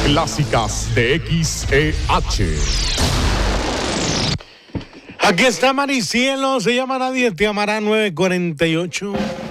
clásicas de XEH. Aquí está Maricielo, se llama Nadie Te Amará 948.